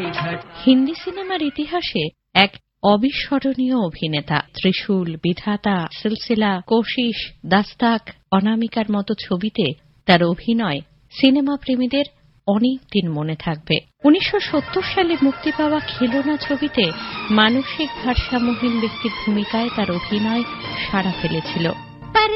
হিন্দি সিনেমার ইতিহাসে এক অবিস্মরণীয় অভিনেতা। ত্রিশূল, বিধাতা, সিলসিলা, কোশিশ, দাস্তাক, অনামিকার মতো ছবিতে তার অভিনয় সিনেমা প্রেমীদের অনেক দিন মনে থাকবে। 1970 সালে মুক্তি পাওয়া খিলোনা ছবিতে মানসিক ভারসাম্যহীন ব্যক্তির ভূমিকায় তার অভিনয় সাড়া ফেলেছিল।